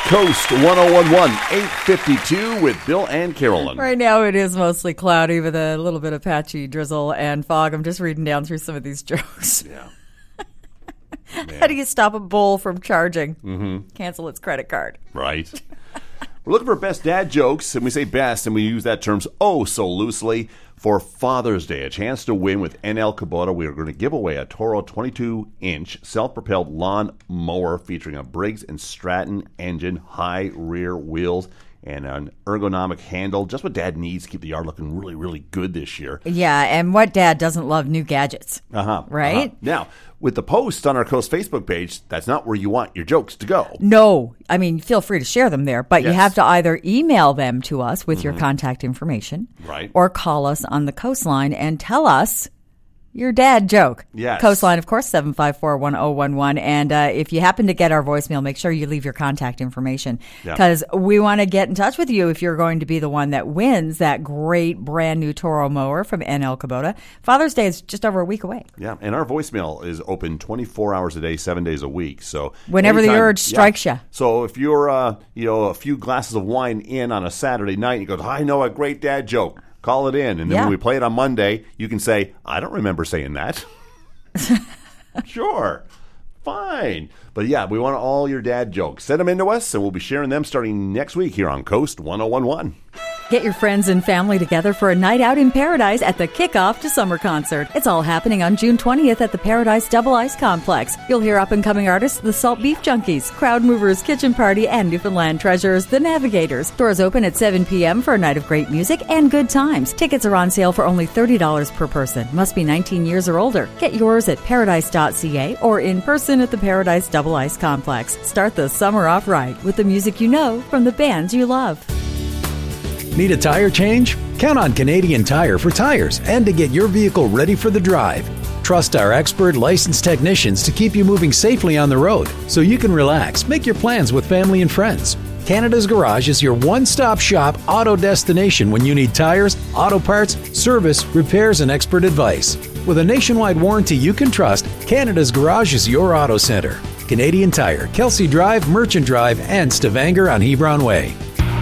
Coast 1011, 8:52 with Bill and Carolyn. Right now it is mostly cloudy with a little bit of patchy drizzle and fog. I'm just reading down through some of these jokes. Yeah. How do you stop a bull from charging? Cancel its credit card. Right. We're looking for best dad jokes, and we say best, and we use that term oh so loosely. For Father's Day, a chance to win with NL Kubota. We are going to give away a Toro 22-inch self-propelled lawn mower featuring a Briggs & Stratton engine, high rear wheels, and an ergonomic handle. Just what Dad needs to keep the yard looking really, really good this year. Yeah, and what dad doesn't love new gadgets? Right? Now, with the post on our Coast Facebook page, that's not where you want your jokes to go. No. I mean, feel free to share them there, but Yes. you have to either email them to us with your contact information, Right. or call us on the Coastline and tell us your dad joke. Yes. Coastline, of course, 754-1011. And if you happen to get our voicemail, make sure you leave your contact information, because we want to get in touch with you if you're going to be the one that wins that great brand new Toro mower from NL Kubota. Father's Day is just over a week away. Yeah, and our voicemail is open 24 hours a day, 7 days a week. So whenever anytime, the urge strikes you. So if you're, a few glasses of wine in on a Saturday night, and you go, I know a great dad joke. Call it in, and then when we play it on Monday, you can say, I don't remember saying that. Sure. Fine. But yeah, we want all your dad jokes. Send them in to us, and we'll be sharing them starting next week here on Coast 1011. Get your friends and family together for a night out in Paradise at the Kickoff to Summer concert. It's all happening on June 20th at the Paradise Double Ice Complex. You'll hear up-and-coming artists the Salt Beef Junkies, Crowd Movers, Kitchen Party, and Newfoundland Treasures, The Navigators. Doors open at 7 p.m. for a night of great music and good times. Tickets are on sale for only $30 per person. Must be 19 years or older. Get yours at paradise.ca or in person at the Paradise Double Ice Complex. Start the summer off right with the music you know from the bands you love. Need a tire change? Count on Canadian Tire for tires and to get your vehicle ready for the drive. Trust our expert licensed technicians to keep you moving safely on the road so you can relax, make your plans with family and friends. Canada's Garage is your one-stop shop auto destination when you need tires, auto parts, service, repairs, and expert advice. With a nationwide warranty you can trust, Canada's Garage is your auto center. Canadian Tire, Kelsey Drive, Merchant Drive, and Stavanger on Hebron Way.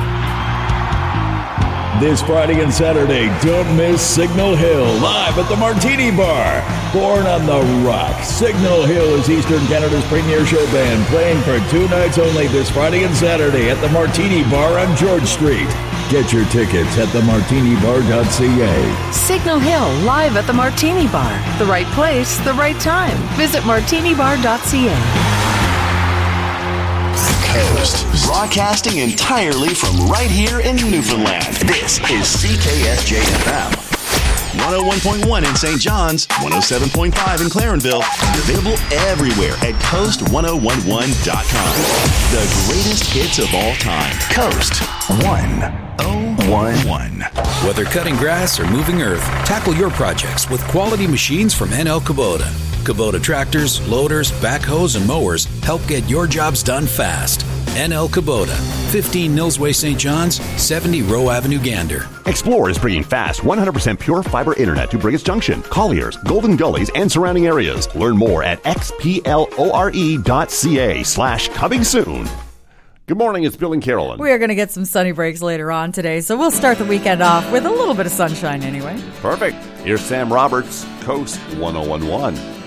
This Friday and Saturday, don't miss Signal Hill live at the Martini Bar. Born on the Rock, Signal Hill is Eastern Canada's premier show band, playing for 2 nights only this Friday and Saturday at the Martini Bar on George Street. Get your tickets at themartinibar.ca. Signal Hill live at the Martini Bar. The right place, the right time. Visit martinibar.ca. Coast, broadcasting entirely from right here in Newfoundland. This is CKSJ-FM. 101.1 in St. John's, 107.5 in Clarenville, and available everywhere at coast1011.com. The greatest hits of all time. Coast 1011. Whether cutting grass or moving earth, tackle your projects with quality machines from NL Kubota. Kubota tractors, loaders, backhoes, and mowers help get your jobs done fast. NL Kubota, 15 Millsway St. John's, 70 Rowe Avenue, Gander. Explore is bringing fast 100% pure fiber internet to Brigus Junction, Colliers, Golden Gullies, and surrounding areas. Learn more at xplore.ca/coming soon. Good morning, it's Bill and Carolyn. We are going to get some sunny breaks later on today, so we'll start the weekend off with a little bit of sunshine anyway. Perfect. Here's Sam Roberts, Coast 1011.